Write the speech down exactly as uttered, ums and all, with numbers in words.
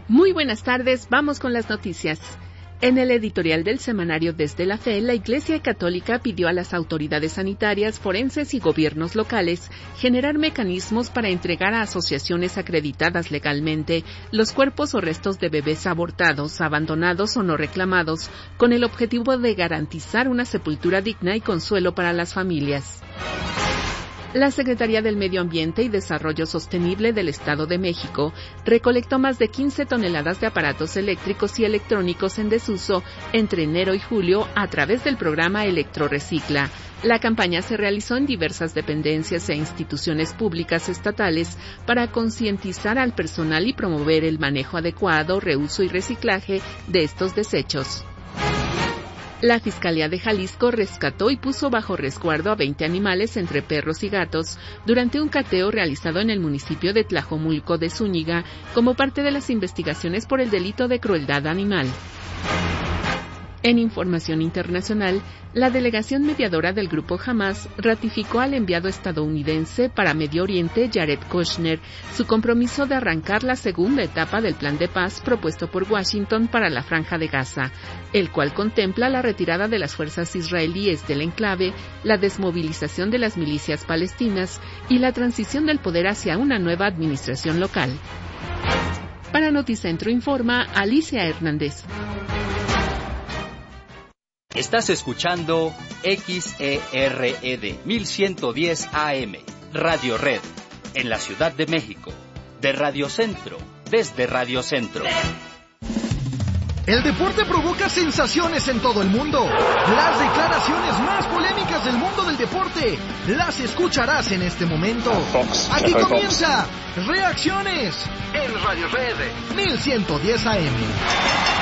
Muy buenas tardes, vamos con las noticias. En el editorial del semanario Desde la Fe, la Iglesia Católica pidió a las autoridades sanitarias, forenses y gobiernos locales generar mecanismos para entregar a asociaciones acreditadas legalmente los cuerpos o restos de bebés abortados, abandonados o no reclamados, con el objetivo de garantizar una sepultura digna y consuelo para las familias. La Secretaría del Medio Ambiente y Desarrollo Sostenible del Estado de México recolectó más de quince toneladas de aparatos eléctricos y electrónicos en desuso entre enero y julio a través del programa Electrorecicla. La campaña se realizó en diversas dependencias e instituciones públicas estatales para concientizar al personal y promover el manejo adecuado, reuso y reciclaje de estos desechos. La Fiscalía de Jalisco rescató y puso bajo resguardo a veinte animales entre perros y gatos durante un cateo realizado en el municipio de Tlajomulco de Zúñiga como parte de las investigaciones por el delito de crueldad animal. En información internacional, la delegación mediadora del Grupo Hamas ratificó al enviado estadounidense para Medio Oriente, Jared Kushner, su compromiso de arrancar la segunda etapa del plan de paz propuesto por Washington para la Franja de Gaza, el cual contempla la retirada de las fuerzas israelíes del enclave, la desmovilización de las milicias palestinas y la transición del poder hacia una nueva administración local. Para Noticentro informa Alicia Hernández. Estás escuchando X E R E D mil ciento diez A M, Radio Red, en la Ciudad de México, de Radio Centro, desde Radio Centro. El deporte provoca sensaciones en todo el mundo. Las declaraciones más polémicas del mundo del deporte las escucharás en este momento. Aquí comienza Reacciones en Radio Red mil ciento diez A M.